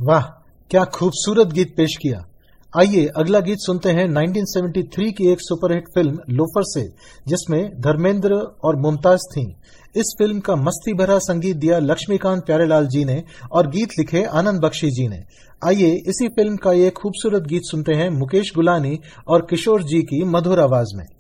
वाह, क्या खूबसूरत गीत पेश किया। आइए अगला गीत सुनते हैं 1973 की एक सुपरहिट फिल्म लोफर से, जिसमें धर्मेंद्र और मुमताज थीं। इस फिल्म का मस्ती भरा संगीत दिया लक्ष्मीकांत प्यारेलाल जी ने और गीत लिखे आनंद बख्शी जी ने। आइए इसी फिल्म का ये खूबसूरत गीत सुनते हैं मुकेश गुलानी और किशोर जी की मधुर आवाज में।